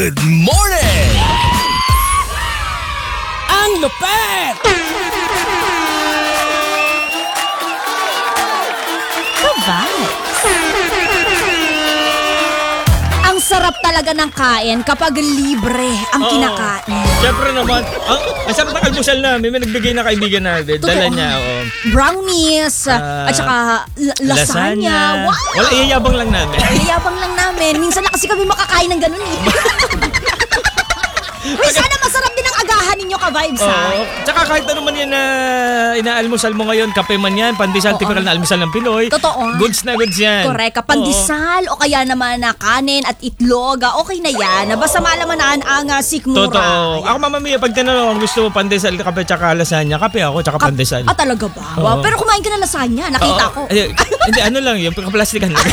Good morning! Ang lupet! Ang sarap talaga ng kain kapag libre ang kinakain. Siyempre naman, ang sarap ng almusal namin, may nagbigay na kaibigan natin. Totoo. Dala niya, Brownies, at saka lasagna. Wow! Wala, iyayabang lang namin. Iyabang lang namin. Minsan na kasi kami makakain ng ganun eh. Uy, sana masarap din ang agahan ninyo ka-vibes ha. Oo. Tsaka kahit ano man yan na inaalmusal mo ngayon, kape man yan, pandesal, typical na almusal ng Pinoy. Totoo. Goods na goods yan. Correct. Pandesal o kaya naman na kanin at itlog, okay na yan. Basta malamanan ang sikmura. Totoo. Ako mamamiya, pag tinanong gusto mo pandesal, kape, tsaka lasagna, kape ako, tsaka pandesal. Talaga ba? Wow. Pero kumain ka na lasagna, nakita ko. Hindi, ano lang yun, plastikan lang.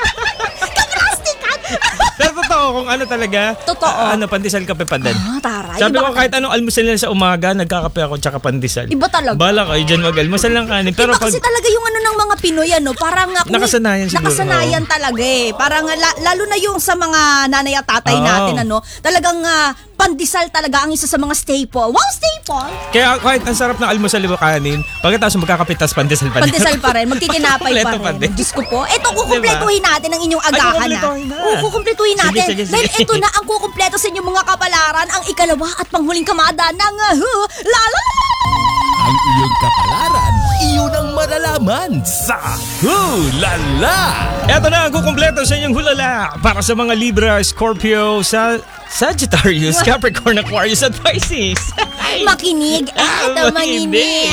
Pero totoo, kung ano talaga, Totoo. pandesal, kape pa din. Taray. Sabi ko Iba- kahit anong almusal nila sa umaga, nagkakape ako tsaka pandesal. Iba talaga. Bala kayo dyan mag-almusal ng kanin. Pero Iba kasi talaga yung ano ng mga Pinoy, parang nga Nakasanayan siguro. Nakasanayan talaga eh. Parang lalo na yung sa mga nanay at tatay natin, talagang pandesal talaga ang isa sa mga staple. Wow, staple! Kaya kahit ang sarap ng almusal o kanin, pagkatapos magkakapitas, pandesal pa rin. Pandesal pa rin, magtitinapay pa Kompleto pa rin. din. Diyos ko po. Ito, kukumpletuhin natin ang inyong agahan kukumpletuhin na. Kukumpletuhin natin. Sige. Dahil ito na ang kukumpleto sa inyong mga kapalaran, ang ikalawa at panghuling kamada ng Lala! Ang iyong kapalaran, iyon ang malalaman sa Hulala! Eto na ang kukumpleto sa inyong hulala para sa mga Libra, Scorpio, Sagittarius, Capricorn, Aquarius at Pisces. Makinig at manginig.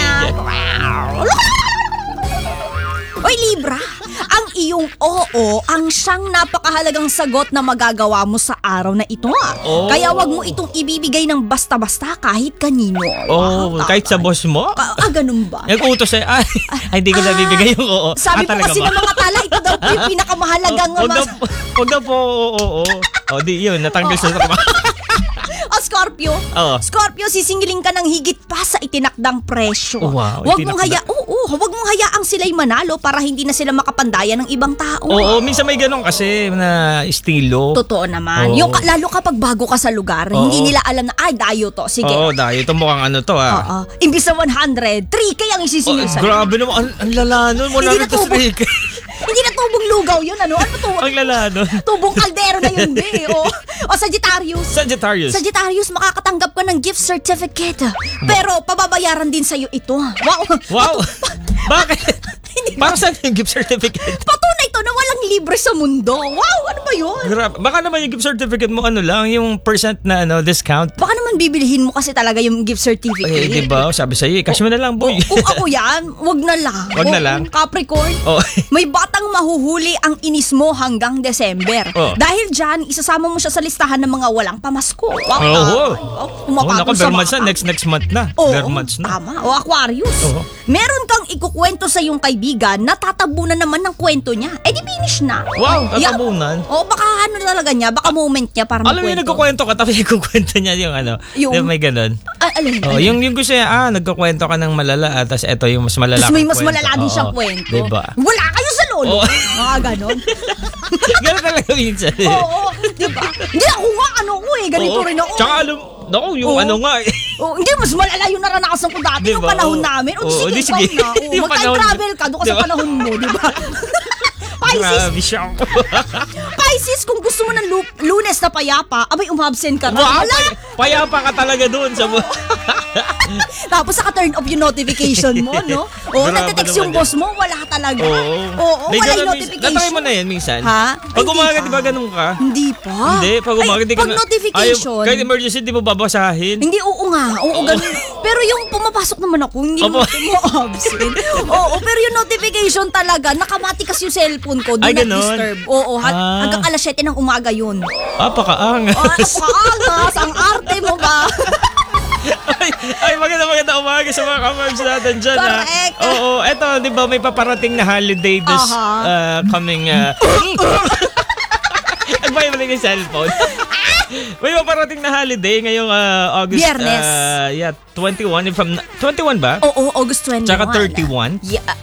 Oy Libra, ang iyong oo ang siyang napakahalagang sagot na magagawa mo sa araw na ito. Oh. Kaya wag mo itong ibibigay ng basta-basta kahit kanino. Oh, kahit sa boss mo? Ganun ba? Nag-utos sa'yo, ay, hindi ko nabibigay yung oo. Sabi po talaga kasi ba? ng mga tala, ito daw po yung pinakamahalagang Huwag daw po, oo. O, di yun, natanggal sa trabaho. Scorpio. Oo. Scorpio, sisingiling ka ng higit pa sa itinakdang presyo. Wow, Huwag itinakda. huwag mong hayaang sila'y manalo para hindi na sila makapandaya ng ibang tao. Oo, minsan may ganun kasi na estilo. Totoo naman. Oo. Lalo kapag bago ka sa lugar, Oo. hindi nila alam na, dayo to. Sige. Oo, dahil ito mukhang ano to Oo. Imbis na 100, 3K ang isisingil sa'yo. Grabe naman, ang lala nun, Hindi na 100 to 3K. Hindi na tubong lugaw yun, ano? Ano to? Ang lala nun. Tubong kaldero na yun, be. O Sagittarius. Sagittarius, makakatanggap ka ng gift certificate. Pero pababayaran din sa'yo ito. Wow! Bakit? Para saan yung gift certificate? Patunay to na walang libre sa mundo. Wow, ano ba yun? Grabe. Baka naman yung gift certificate mo ano lang, yung percent na discount. Baka naman bibilihin mo kasi talaga yung gift certificate. Eh, di ba? Sabi sa'yo, cash mo na lang, boy. Kung ako yan, wag na lang. Wag na lang? Capricorn, Oh. may batang mahuhuli ang inis mo hanggang December. Oh. Dahil dyan, isasama mo siya sa listahan ng mga walang pamasko. Wow, Naku, bare months na. Next month na. Oo, Bare months na. tama. O Aquarius. Oo. Meron kang ikukwento sa iyong kaibigan na tatabunan naman ng kwento niya. Eh di finish na. Wow, tatabunan. Baka ano talaga niya, baka moment niya para Alam mo yung nagkukwento ka, tapos ikukwento niya yung ano. Yung- Di ba may ganun? Alin? Oh, yung gusto niya, nagkukwento ka ng malala, tapos eto yung mas malala. Tapos may kang mas kwento. malala din siyang Oo. kwento. Diba? Wala kayo sa lolo. Oo. Mga ganon. Ganun talaga minsan. Oo, diba? Hindi ako nga, ganito Oo. rin ako. Tsaka naku, yung Oo. ano nga eh. Hindi, mas malala yung naranasan ko dati Diba? yung panahon namin. Oo, Sige, di sige. ikaw na. Yung Mag-time panahon- travel ka, doon ka sa Diba? panahon mo, di ba? Grabe siya. Pisces, kung gusto mo ng Lunes na payapa, abay umabsent ka na. Wow, Wala! payapa ka talaga doon sa Tapos saka-turn off yung notification mo, no? Oo, Grabe nagte-text yung naman boss mo, wala talaga. Oo. Wala May yung ganun, notification. natry mo na yan minsan? Ha? Pag Hindi umaga, pa. di ba ganun ka? Hindi pa. Hindi, pag umaga, di ka Pag notification. Kahit emergency, di mo babasahin? Hindi, oo nga. Oo, ganun. Pero yung pumapasok naman ako, hindi Opo. mo absent. Oo, pero yung notification talaga, nakamati kasi yung cellphone ko. Do Ay, not ganun? disturb. Oo, hanggang alas 7 ng umaga yun. Pakaangas. Napakaangas. Ang arte mo ba? ay, maganda umaga sa mga kamams natin dyan. Correct. Oo, eto, di ba may paparating na holiday this coming... Nagbay mo lang yung cellphone. May paparating na holiday ngayong August... Biyernes. 21. 21 ba? Oo, August 21. Tsaka 31. Yeah,